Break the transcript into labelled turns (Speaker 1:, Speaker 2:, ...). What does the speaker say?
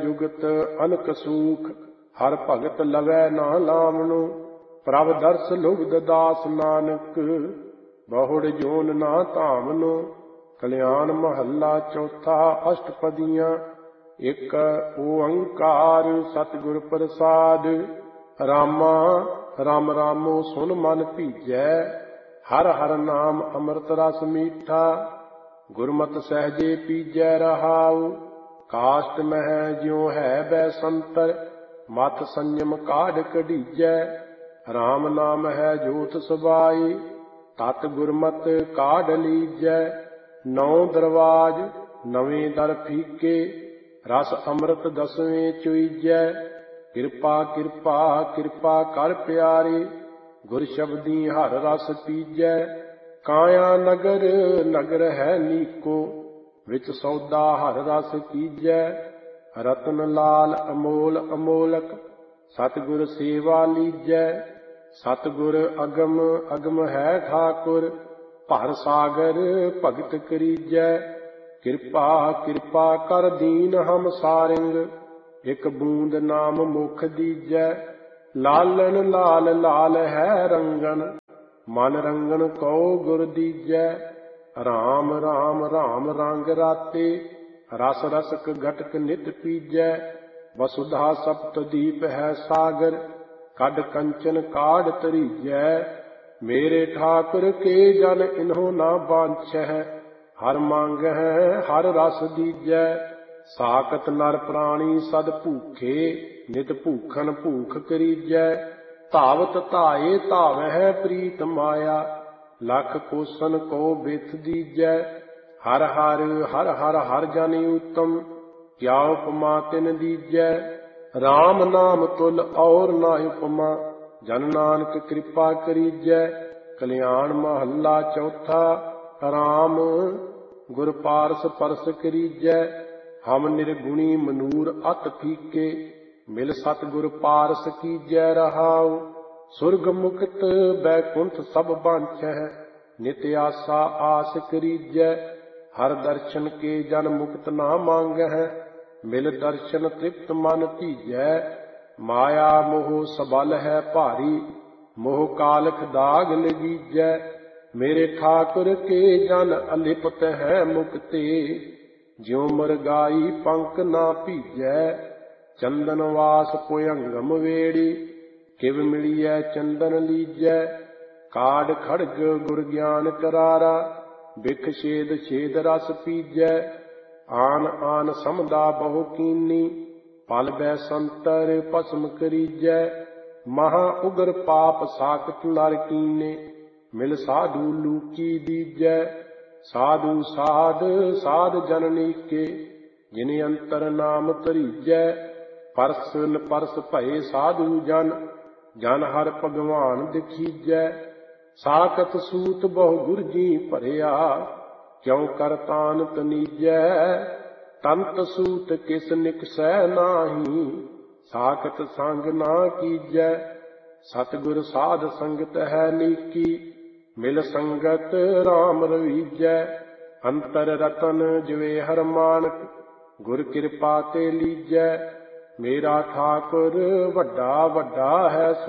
Speaker 1: जुगत अनक सूख, हर भगत लवै ना लामनु। प्रभ दर्श लुगद दास नानक, बहुड़ जोन ना धामनु। कल्याण महला चौथा। अष्टपदियाँ। एक ओंकार सतगुर प्रसाद। रामा राम रामो सुन मन भीजै, हर हर नाम अमृत रस मीठा। गुरमत सहजे पीजै रहाउ, काष्ट मह ज्यों है बैसंतर। मत संयम काढ़ कढ़ीजै, राम नाम है जोत समाई। तत गुरमत काढ़ लीजै, नौ दरवाज नवें दर फीके। रस अमृत दसवें चुईजै, किरपा किरपा किरपा कर प्यारे। गुर शब्दी हर रस पीजै, काया नगर नगर है नीको। विच सौदा हर रस कीजै, रतन लाल अमोल अमोलक। सतगुर सेवा लीजै, सतगुर अगम अगम है ठाकुर। भर सागर भगत करीजै, किरपा किरपा कर दीन हम सारिंग। एक बूंद नाम मुख दीजै, लालन लाल लाल है रंगन। मन रंगन कौ गुर दीजै, राम राम राम रंग राते। रस रसक घटक नित पीजै, वसुधा सप्तदीप है सागर। कड कंचन काढ़ तरीजै, मेरे ठाकुर के जन इन्हों ना बांछै। हर मांग है हर रस दीजै, साकत नर प्राणी सद भूखे। नित भूखन भूख करीजै, धावत धाये धावै प्रीत माया। लख कोसन को बिथ दीजै, हर हर हर हर हर जन उत्तम। क्या उपमा तिन दीजै, राम नाम तुल और ना उपमा। जन नानक कृपा करीजै, कल्याण महला चौथा। राम गुर पारस परस करीजै, हम निर्गुणी मनूर अत फीके। मिल सतगुर पारस कीजै रहाउ, सुरग मुक्त बैकुंठ सब बांछै। नित आसा आस करीजै, हर दर्शन के जन मुक्त ना मांगै। मिल दर्शन तृप्त मन धीजै, माया मोह सबल है भारी। मोह कालख दाग लगीजै, मेरे ठाकुर के जन अलिपत है मुक्ते। ज्यों मरगाई पंख ना भीजै, चंदन वास पुयंगम वेड़ी। किव मिलियै चंदन लीजै, काढ़ खड़ग गुर ज्ञान करारा। बिख छेद छेद रस पीजै, आन आन समदा बहु कीनी। पल बैसंतर भस्म करीजै, महा उग्र पाप साकत नर कीने। मिल साधु लूकी दीजै, साधु साध साध जननीके। जिन अंतर नाम तरीजै, परसन परस भये साधु जन। जन हर भगवान दिखीजै, साकत सूत बहु गुरजी भरिया। क्यों कर तान तनीजै, तंत सूत किस निकसै नाही। साकत संग ना कीजै, सतगुर साध संगत है नीकी। मिल संगत राम रवीजै, अंतर रतन जिवे हर मानक। गुर कृपा ते लीजै, मेरा ठाकुर वड्डा वड्डा है